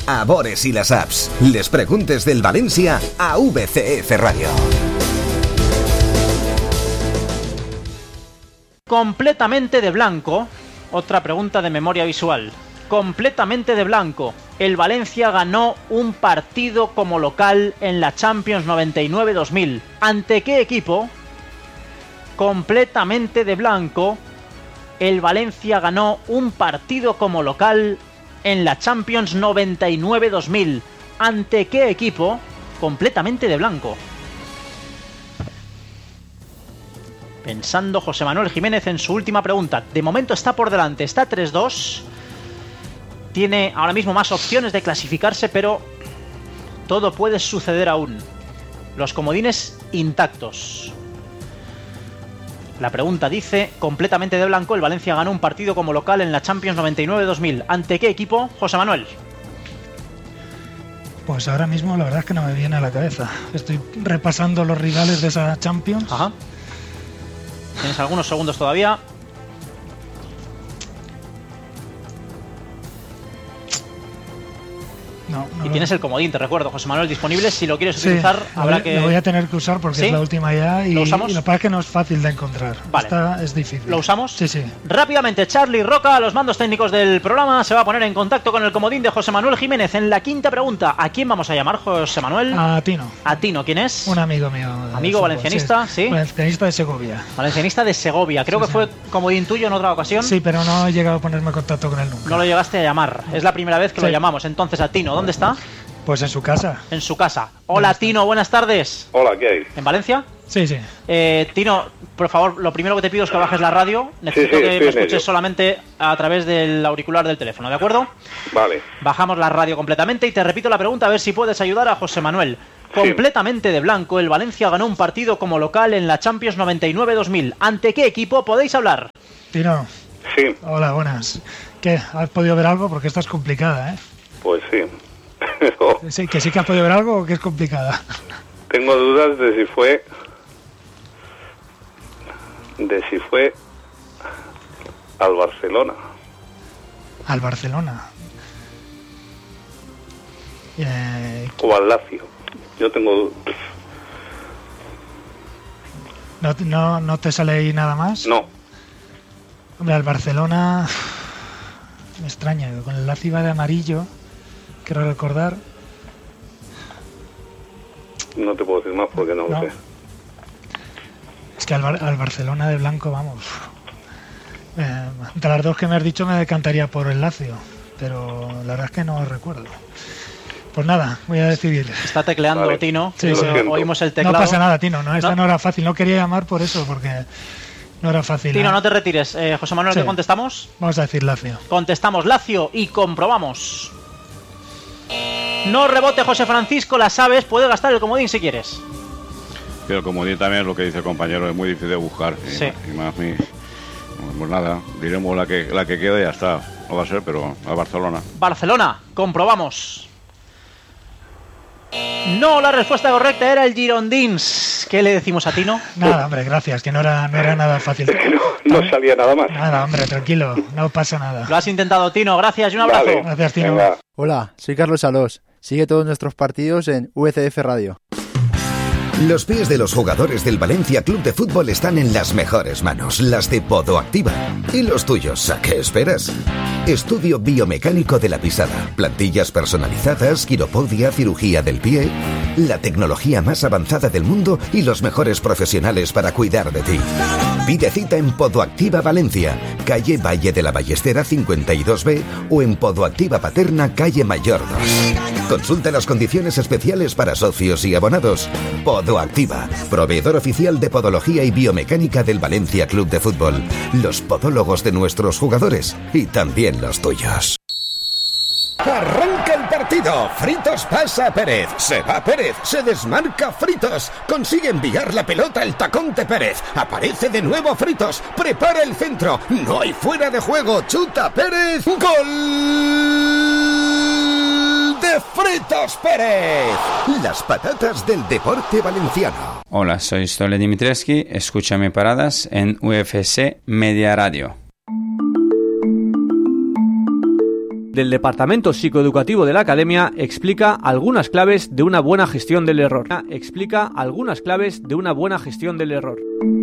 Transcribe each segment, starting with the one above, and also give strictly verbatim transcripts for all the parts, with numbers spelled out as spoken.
a Bores y las apps. Les preguntes del Valencia a V C F Radio. Completamente de blanco. Otra pregunta de memoria visual. Completamente de blanco. El Valencia ganó un partido como local en la Champions noventa y nueve dos mil. ¿Ante qué equipo? Completamente de blanco. El Valencia ganó un partido como local en la Champions noventa y nueve dos mil. ¿Ante qué equipo? Completamente de blanco. Pensando José Manuel Jiménez en su última pregunta. De momento está por delante, está tres dos. Tiene ahora mismo más opciones de clasificarse, pero todo puede suceder aún. Los comodines intactos. La pregunta dice, completamente de blanco, el Valencia ganó un partido como local en la Champions noventa y nueve dos mil. ¿Ante qué equipo, José Manuel? Pues ahora mismo la verdad es que no me viene a la cabeza. Estoy repasando los rivales de esa Champions. Ajá. Tienes algunos segundos todavía. No, no y lo... tienes el comodín, te recuerdo, José Manuel, disponible. Si lo quieres sí, utilizar, habrá lo, que... lo voy a tener que usar porque ¿Sí? es la última ya y, ¿Lo usamos? y lo que pasa es que no es fácil de encontrar. Vale. Esta es difícil. ¿Lo usamos? Sí, sí. Rápidamente, Charlie Roca, a los mandos técnicos del programa, se va a poner en contacto con el comodín de José Manuel Jiménez. En la quinta pregunta, ¿a quién vamos a llamar, José Manuel? A Tino. A Tino, ¿quién es? Un amigo mío. Amigo fútbol, valencianista, sí. sí. Valencianista de Segovia. Valencianista de Segovia. Creo sí, que sí. fue comodín tuyo en otra ocasión. Sí, pero no he llegado a ponerme en contacto con él nunca. No lo llegaste a llamar. Es la primera vez que sí. lo llamamos. Entonces, a Tino, ¿dónde está? Pues en su casa. En su casa. Hola, Tino, buenas tardes. Hola, ¿qué hay? ¿En Valencia? Sí, sí. Eh, Tino, por favor, lo primero que te pido es que bajes la radio. Necesito sí, sí, que me escuches solamente a través del auricular del teléfono, ¿de acuerdo? Vale. Bajamos la radio completamente y te repito la pregunta a ver si puedes ayudar a José Manuel. Completamente de blanco, el Valencia ganó un partido como local en la Champions noventa y nueve dos mil. ¿Ante qué equipo podéis hablar? Tino. Sí. Hola, buenas. ¿Qué? ¿Has podido ver algo? Porque esta es complicada, ¿eh? Pues sí. Sí, que sí que has podido ver algo o que es complicada. Tengo dudas de si fue de si fue al Barcelona. Al Barcelona. Eh, o al Lazio. Yo tengo ¿no, no, ¿No te sale ahí nada más? No. Hombre, al Barcelona me extraña, con el Lazio iba de amarillo. Quiero recordar. No te puedo decir más porque no, no. lo sé. Es que al, Bar- al Barcelona de blanco, vamos. Eh, de las dos que me has dicho me decantaría por el Lazio, pero la verdad es que no recuerdo. Pues nada, voy a decidir. Está tecleando, vale. Tino. Sí, sí. Oímos el teclado. No pasa nada, Tino. No, esta no. no era fácil. No quería llamar por eso, porque no era fácil. Tino, ¿eh? no te retires. Eh, José Manuel, sí. ¿Qué contestamos? Vamos a decir Lazio. Contestamos Lazio y comprobamos. No rebote, José Francisco, las sabes. Puedes gastar el comodín si quieres. Pero el comodín también es lo que dice el compañero, es muy difícil de buscar. Y, sí. y más mi... Pues nada, diremos la que, la que queda y ya está. No va a ser, pero a Barcelona. Barcelona, comprobamos. No, la respuesta correcta era el Girondins. ¿Qué le decimos a Tino? Nada, hombre, gracias, que no era, no era nada fácil. No, no salía nada más. Nada, hombre, tranquilo, no pasa nada. Lo has intentado, Tino, gracias y un abrazo. Vale. Gracias, Tino. Venga. Hola, soy Carlos Alós. Sigue todos nuestros partidos en V C F Radio. Los pies de los jugadores del Valencia Club de Fútbol están en las mejores manos, las de Podoactiva. ¿Y los tuyos? ¿A qué esperas? Estudio biomecánico de la pisada, plantillas personalizadas, quiropodia, cirugía del pie, la tecnología más avanzada del mundo y los mejores profesionales para cuidar de ti. Pide cita en Podoactiva Valencia, calle Valle de la Ballestera cincuenta y dos B o en Podoactiva Paterna, calle Mayor dos. Consulta las condiciones especiales para socios y abonados. Podoactiva, proveedor oficial de podología y biomecánica del Valencia Club de Fútbol. Los podólogos de nuestros jugadores y también los tuyos. Arranca el partido. Fritos pasa a Pérez. Se va Pérez. Se desmarca Fritos. Consigue enviar la pelota al tacón de Pérez. Aparece de nuevo Fritos. Prepara el centro. No hay fuera de juego. Chuta Pérez. ¡Gol de Fritos Pérez! Las patatas del deporte valenciano. Hola, soy Stole Dimitrescu. Escúchame paradas en U F C Media Radio. del Departamento Psicoeducativo de la Academia explica algunas claves de una buena gestión del error. Explica algunas claves de una buena gestión del error.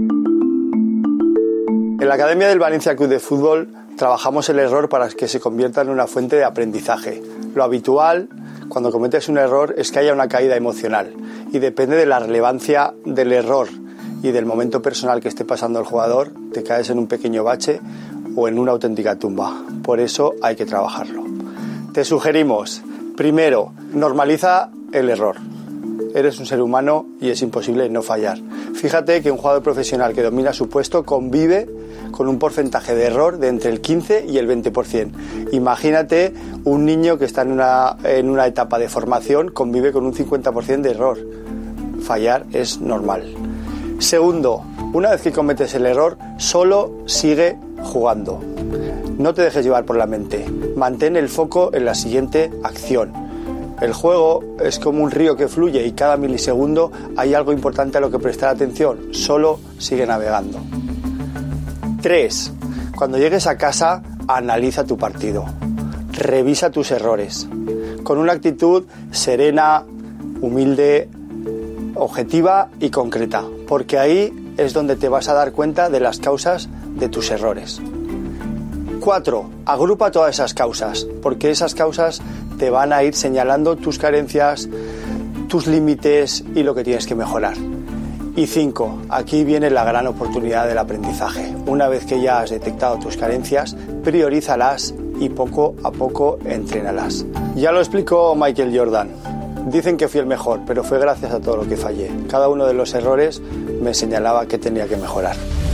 En la Academia del Valencia Club de Fútbol trabajamos el error para que se convierta en una fuente de aprendizaje. Lo habitual cuando cometes un error es que haya una caída emocional y depende de la relevancia del error y del momento personal que esté pasando el jugador, te caes en un pequeño bache o en una auténtica tumba. Por eso hay que trabajarlo. Te sugerimos, primero, normaliza el error. Eres un ser humano y es imposible no fallar. Fíjate que un jugador profesional que domina su puesto convive con un porcentaje de error de entre el quince y el veinte por ciento. Imagínate un niño que está en una, en una etapa de formación, convive con un cincuenta por ciento de error. Fallar es normal. Segundo, una vez que cometes el error, solo sigue jugando. No te dejes llevar por la mente. Mantén el foco en la siguiente acción. El juego es como un río que fluye y cada milisegundo hay algo importante a lo que prestar atención. Solo sigue navegando. Tres. Cuando llegues a casa, analiza tu partido. Revisa tus errores. Con una actitud serena, humilde, objetiva y concreta. Porque ahí es donde te vas a dar cuenta de las causas de tus errores. Cuatro. Agrupa todas esas causas, porque esas causas te van a ir señalando tus carencias, tus límites y lo que tienes que mejorar. Y cinco. Aquí viene la gran oportunidad del aprendizaje. Una vez que ya has detectado tus carencias, priorízalas y poco a poco entrénalas. Ya lo explicó Michael Jordan. Dicen que fui el mejor, pero fue gracias a todo lo que fallé. Cada uno de los errores me señalaba que tenía que mejorar.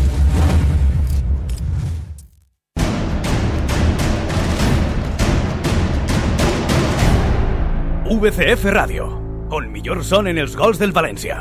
V C F Ràdio, el millor son en els gols del València.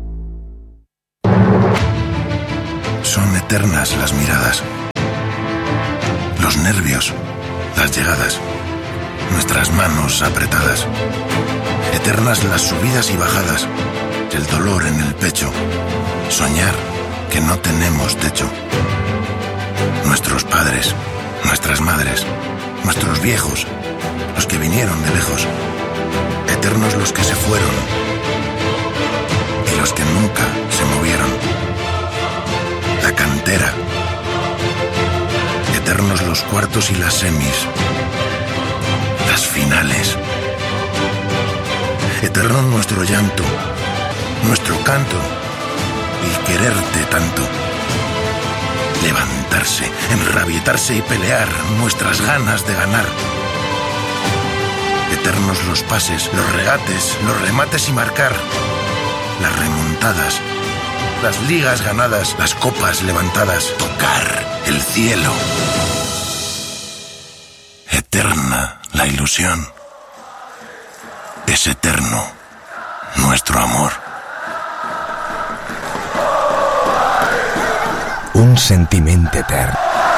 Son eternas las miradas, los nervios, las llegadas, nuestras manos apretadas. Eternas las subidas y bajadas, el dolor en el pecho, soñar que no tenemos techo. Nuestros padres, nuestras madres, nuestros viejos, los que vinieron de lejos. Eternos los que se fueron y los que nunca se movieron. La cantera. Eternos los cuartos y las semis. Las finales. Eterno nuestro llanto, nuestro canto y quererte tanto. Levantarse, enrabietarse y pelear nuestras ganas de ganar. Eternos los pases, los regates, los remates y marcar. Las remontadas, las ligas ganadas, las copas levantadas. Tocar el cielo. Eterna la ilusión. Es eterno nuestro amor. Un sentiment etern.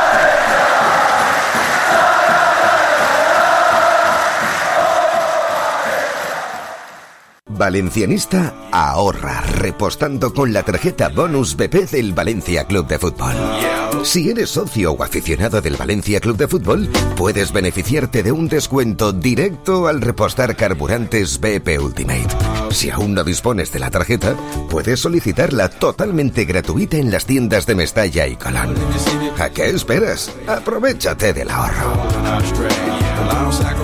Valencianista ahorra repostando con la tarjeta Bonus B P del Valencia Club de Fútbol. Si eres socio o aficionado del Valencia Club de Fútbol, puedes beneficiarte de un descuento directo al repostar carburantes B P Ultimate. Si aún no dispones de la tarjeta, puedes solicitarla totalmente gratuita en las tiendas de Mestalla y Colón. ¿A qué esperas? Aprovéchate del ahorro.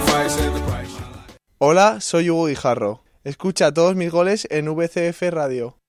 Hola, soy Hugo Guijarro. Escucha todos mis goles en V C F Radio.